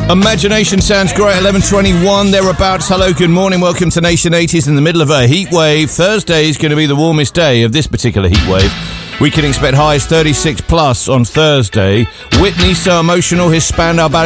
Imagination sounds great. 11:21 thereabouts. Hello, good morning. Welcome to Nation 80s in the middle of a heat wave. Thursday is going to be the warmest day of this particular heat wave. We can expect highs 36 plus on Thursday. Whitney, So Emotional, his Spandau Ballet